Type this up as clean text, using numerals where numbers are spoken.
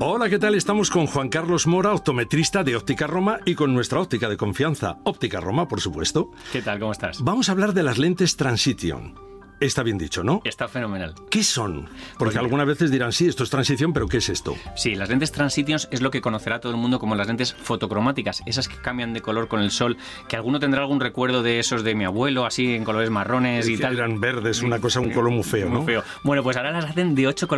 Hola, ¿qué tal? Estamos con Juan Carlos Mora, optometrista de Óptica Roma y con nuestra óptica de confianza, Óptica Roma, por supuesto. ¿Qué tal? ¿Cómo estás? Vamos a hablar de las lentes Transition. Está bien dicho, ¿no? Está fenomenal. ¿Qué son? Porque algunas veces dirán, sí, esto es transición, pero ¿qué es esto? Sí, las lentes Transitions es lo que conocerá todo el mundo como las lentes fotocromáticas, esas que cambian de color con el sol, que alguno tendrá algún recuerdo de esos de mi abuelo, así en colores marrones y tal. Eran verdes, una cosa, un color muy feo, ¿no? Muy feo. Bueno, pues ahora las hacen de 8 colores.